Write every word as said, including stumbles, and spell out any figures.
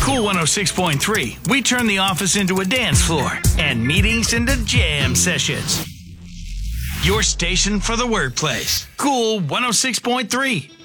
Cool one oh six point three. We turn the office into a dance floor and meetings into jam sessions. Your station for the workplace. Cool one oh six point three.